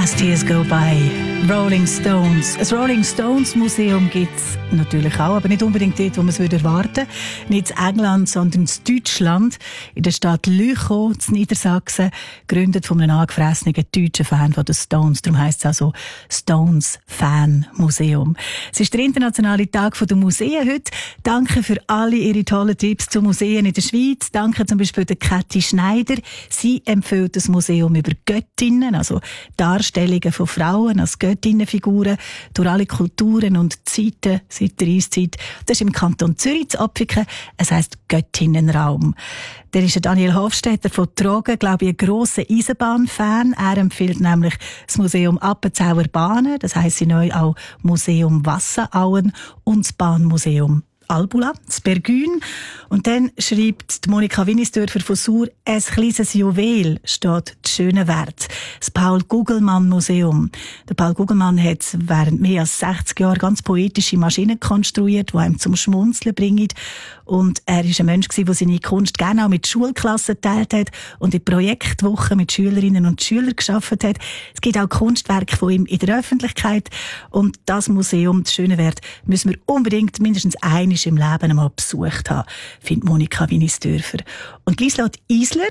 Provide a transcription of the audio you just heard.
As Tears Go By, Rolling Stones. Ein Rolling Stones Museum gibt es natürlich auch, aber nicht unbedingt dort, wo man es erwarten würde. Nicht in England, sondern in Deutschland, in der Stadt Lüchow, in Niedersachsen, gegründet von einem angefressenen deutschen Fan von den Stones. Darum heisst es auch so Stones Fan Museum. Es ist der internationale Tag der Museen heute. Danke für alle Ihre tollen Tipps zu Museen in der Schweiz. Danke zum Beispiel der Kathi Schneider. Sie empfiehlt das Museum über Göttinnen, also Darstellungen von Frauen als Göttinnenfiguren durch alle Kulturen und Zeiten seit der Eiszeit. Das ist im Kanton Zürich zu Opfiken. Es heisst Göttinnenraum. Der ist Daniel Hofstetter von Trogen, glaube ich, ein grosser Eisenbahnfan. Er empfiehlt nämlich das Museum Appenzauer Bahnen, das heisst sie neu auch Museum Wasserauen und das Bahnmuseum Albula, das Bergün. Und dann schreibt Monika Winnisdörfer von Sur, ein kleines Juwel steht die schöne Wert. Das Paul-Gugelmann-Museum. Der Paul Gugelmann hat während mehr als 60 Jahren ganz poetische Maschinen konstruiert, die einem zum Schmunzeln bringen. Und er war ein Mensch, der seine Kunst gerne auch mit Schulklassen geteilt hat und in Projektwochen mit Schülerinnen und Schülern gearbeitet hat. Es gibt auch Kunstwerke von ihm in der Öffentlichkeit. Und das Museum, die schöne Wert, müssen wir unbedingt mindestens einmal im Leben einmal besucht haben, findet Monika Winnisdörfer. Und Lieslott Isler,